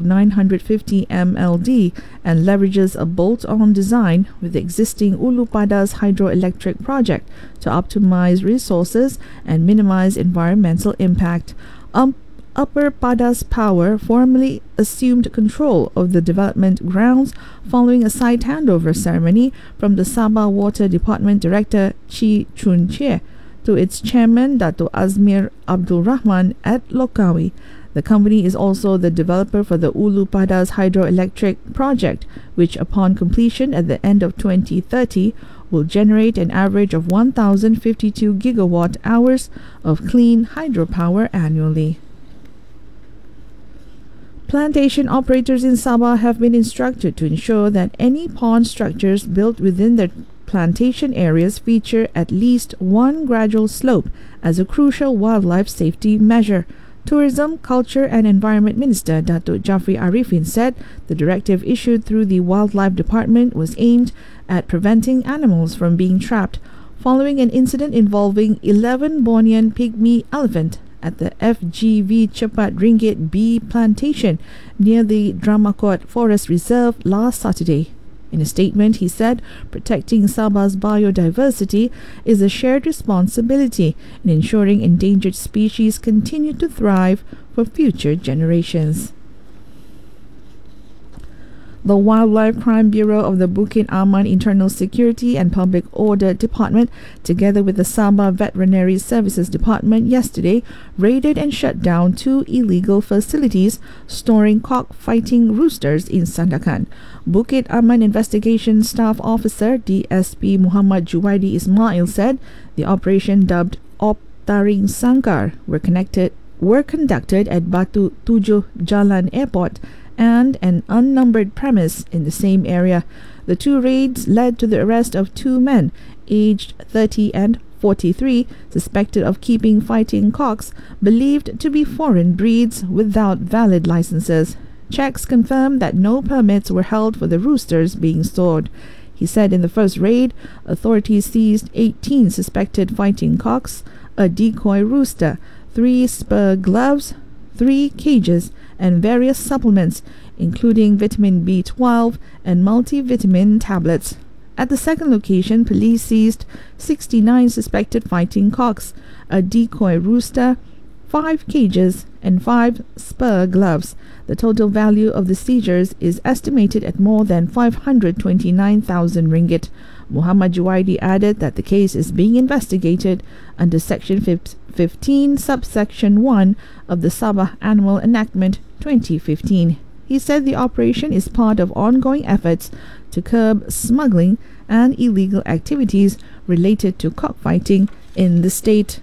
950 MLD and leverages a bolt-on design with the existing Ulu Padas hydroelectric project to optimize resources and minimize environmental impact. Upper Padas Power formally assumed control of the development grounds following a site handover ceremony from the Sabah Water Department Director Chi Chun Che to its chairman Dato Azmir Abdul Rahman at Lokawi. The company is also the developer for the Ulu Padas hydroelectric project, which upon completion at the end of 2030 will generate an average of 1,052 gigawatt hours of clean hydropower annually. Plantation operators in Sabah have been instructed to ensure that any pond structures built within their plantation areas feature at least one gradual slope as a crucial wildlife safety measure. Tourism, Culture and Environment Minister Datuk Jafri Arifin said the directive issued through the Wildlife Department was aimed at preventing animals from being trapped following an incident involving 11 Bornean pygmy elephant at the FGV Cepat Ringgit B plantation near the Dramakot Forest Reserve last Saturday. In a statement, he said protecting Sabah's biodiversity is a shared responsibility in ensuring endangered species continue to thrive for future generations. The Wildlife Crime Bureau of the Bukit Aman Internal Security and Public Order Department, together with the Sabah Veterinary Services Department, yesterday raided and shut down 2 illegal facilities storing cockfighting roosters in Sandakan. Bukit Aman Investigation Staff Officer DSP Muhammad Juwaidi Ismail said the operation, dubbed Op Taring Sangkar, were conducted at Batu Tujuh Jalan Airport and an unnumbered premise in the same area. The 2 raids led to the arrest of 2 men, aged 30 and 43, suspected of keeping fighting cocks believed to be foreign breeds without valid licenses. Checks confirmed that no permits were held for the roosters being stored. He said in the first raid, authorities seized 18 suspected fighting cocks, a decoy rooster, 3 spur gloves, 3 cages, and various supplements, including vitamin B12 and multivitamin tablets. At the second location, police seized 69 suspected fighting cocks, a decoy rooster, 5 cages, and 5 spur gloves. The total value of the seizures is estimated at more than 529,000 ringgit. Muhammad Juwaidi added that the case is being investigated under Section 15, Subsection 1 of the Sabah Animal Enactment 2015. He said the operation is part of ongoing efforts to curb smuggling and illegal activities related to cockfighting in the state.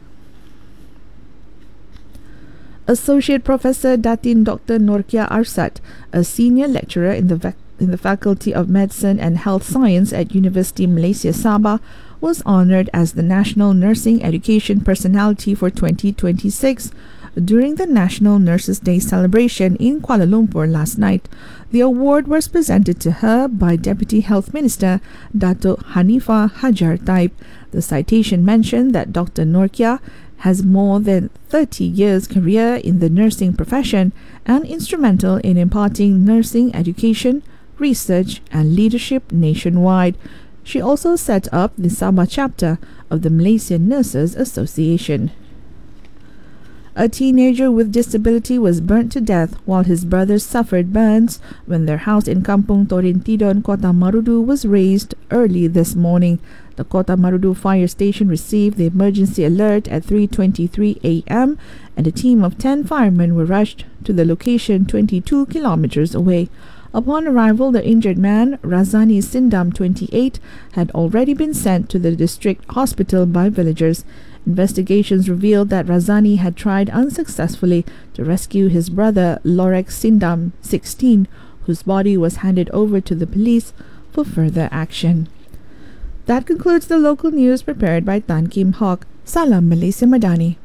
Associate Professor Datin Dr. Norkia Arsat, a senior lecturer in the Faculty of Medicine and Health Science at University Malaysia Sabah, was honoured as the National Nursing Education Personality for 2026 during the National Nurses Day celebration in Kuala Lumpur last night. The award was presented to her by Deputy Health Minister Dato Hanifah Hajar Taib. The citation mentioned that Dr. Norkia has more than 30 years career in the nursing profession and instrumental in imparting nursing education, research and leadership nationwide. She also set up the Sabah chapter of the Malaysian Nurses Association. A teenager with disability was burnt to death while his brothers suffered burns when their house in Kampung Torintidon, Kota Marudu was razed early this morning. The Kota Marudu fire station received the emergency alert at 3:23 a.m. and a team of 10 firemen were rushed to the location 22 kilometers away. Upon arrival, the injured man, Razani Sindam, 28, had already been sent to the district hospital by villagers. Investigations revealed that Razani had tried unsuccessfully to rescue his brother, Lorek Sindam, 16, whose body was handed over to the police for further action. That concludes the local news prepared by Tan Kim Hock. Salam Malaysia Madani.